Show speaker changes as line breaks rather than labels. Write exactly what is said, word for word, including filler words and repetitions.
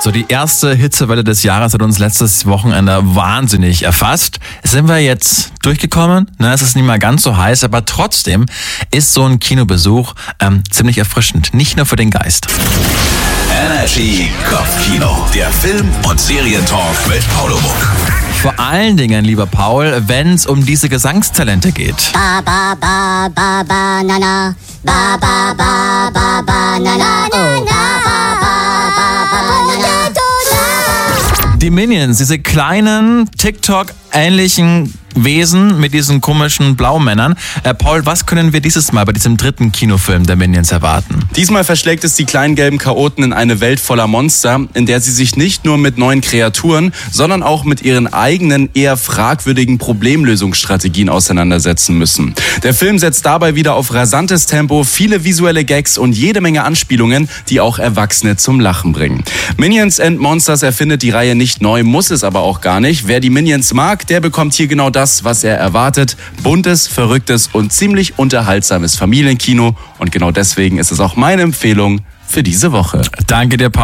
So, die erste Hitzewelle des Jahres hat uns letztes Wochenende wahnsinnig erfasst. Sind wir jetzt durchgekommen? Ne, es ist nicht mal ganz so heiß, aber trotzdem ist so ein Kinobesuch ähm, ziemlich erfrischend. Nicht nur für den Geist.
Energy Kopfkino, der Film- und Serientalk mit Paulo Muck.
Vor allen Dingen, lieber Paul, wenn es um diese Gesangstalente geht.
Ba ba ba ba ba na na, ba ba ba ba ba na na, oh.
Die Minions, diese kleinen TikTok-ähnlichen Wesen mit diesen komischen Blaumännern. Äh, Paul, was können wir dieses Mal bei diesem dritten Kinofilm der Minions erwarten?
Diesmal verschlägt es die kleinen gelben Chaoten in eine Welt voller Monster, in der sie sich nicht nur mit neuen Kreaturen, sondern auch mit ihren eigenen, eher fragwürdigen Problemlösungsstrategien auseinandersetzen müssen. Der Film setzt dabei wieder auf rasantes Tempo, viele visuelle Gags und jede Menge Anspielungen, die auch Erwachsene zum Lachen bringen. Minions and Monsters erfindet die Reihe nicht neu, muss es aber auch gar nicht. Wer die Minions mag, der bekommt hier genau das, was er erwartet. Buntes, verrücktes und ziemlich unterhaltsames Familienkino. Und genau deswegen ist es auch meine Empfehlung für diese Woche.
Danke dir, Paul.